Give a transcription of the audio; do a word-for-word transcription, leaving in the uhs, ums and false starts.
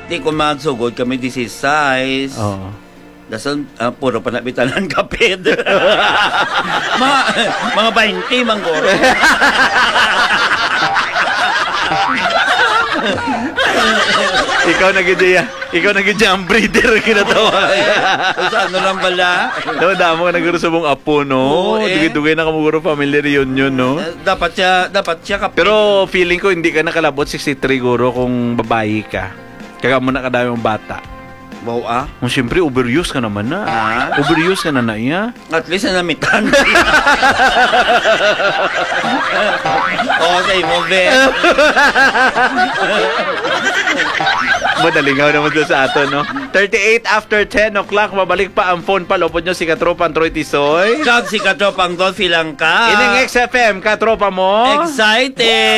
Di ko magsugod kami sixteen. Oo. Dasan, uh, puro panapitanan kapid. mga, mga twenty, manggoro. Ikaw nagidya, ikaw nagidya ang breeder kinatawa. Sa ano lang bala? No, damo ka naguro sa mong apo, no? Oo, eh. Dugay-dugay na kamuguro family reunion, no? Eh, dapat siya, dapat siya kapid. Pero feeling ko hindi ka nakalabot sixty-three guro kung babae ka. Kaya mo na kadami mong bata. Wow, ah. Kung siyempre, overuse ka naman na. Ah? Overuse ka na na iya. At least na namitan. Okay, mo, be. Madalingaw naman doon sa ato, no? thirty-eight after ten o'clock, mabalik pa ang phone pa. Lopod nyo si Katropang Troy Tisoy. Kag si Katropang Dolphy lang ka. Ining X F M, Katropa mo. Excited!